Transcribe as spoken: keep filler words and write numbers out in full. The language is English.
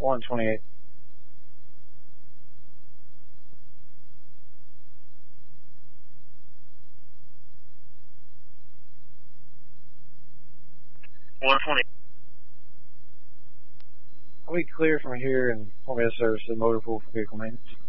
one twenty-eight. one twenty. Are we clear from here and point me to service the motor pool for vehicle maintenance?